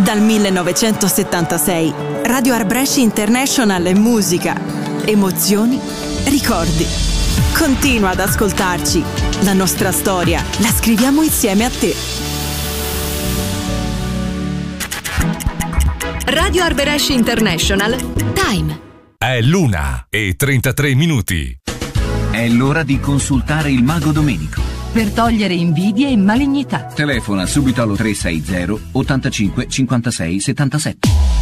Dal 1976, Radio Art Brescia International è musica, emozioni, ricordi. Continua ad ascoltarci. La nostra storia la scriviamo insieme a te. Radio Art Brescia International. Time. È l'1:33. È l'ora di consultare il mago Domenico. Per togliere invidie e malignità. Telefona subito allo 360 85 56 77.